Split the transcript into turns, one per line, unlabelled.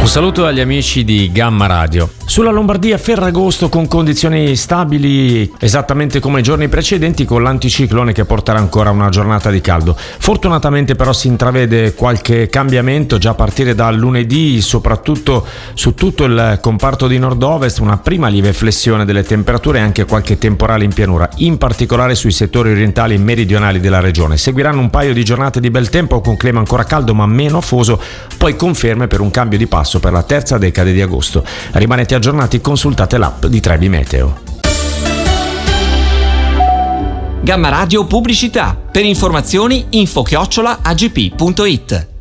Un saluto agli amici di Gamma Radio. Sulla Lombardia Ferragosto con condizioni stabili esattamente come i giorni precedenti, con l'anticiclone che porterà ancora una giornata di caldo. Fortunatamente però si intravede qualche cambiamento già a partire dal lunedì, soprattutto su tutto il comparto di nord-ovest, una prima lieve flessione delle temperature e anche qualche temporale in pianura, in particolare sui settori orientali e meridionali della regione. Seguiranno un paio di giornate di bel tempo con clima ancora caldo ma meno afoso, poi conferme per un cambio di passo per la terza decade di agosto. Rimanete aggiornati, consultate l'app di Trebi Meteo.
Gamma Radio Pubblicità. Per informazioni info@agp.it.